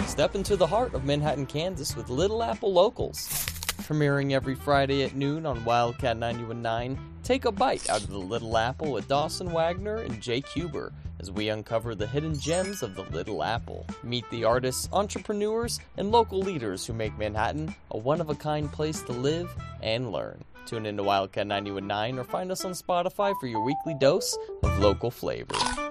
Step into the heart of Manhattan, Kansas with Little Apple Locals. Premiering every Friday at noon on Wildcat 91.9, take a bite out of the Little Apple with Dawson Wagner and Jake Huber as we uncover the hidden gems of the Little Apple. Meet the artists, entrepreneurs, and local leaders who make Manhattan a one-of-a-kind place to live and learn. Tune in to Wildcat 91.9 or find us on Spotify for your weekly dose of local flavor.